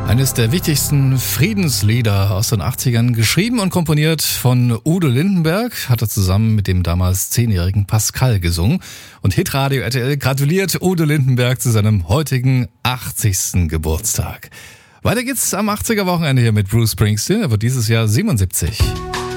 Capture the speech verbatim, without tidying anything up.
Eines der wichtigsten Friedenslieder aus den achtzigern, geschrieben und komponiert von Udo Lindenberg, hat er zusammen mit dem damals zehnjährigen Pascal gesungen. Und Hitradio R T L gratuliert Udo Lindenberg zu seinem heutigen achtzigsten Geburtstag. Weiter geht's am achtziger Wochenende hier mit Bruce Springsteen. Er wird dieses Jahr siebenundsiebzig.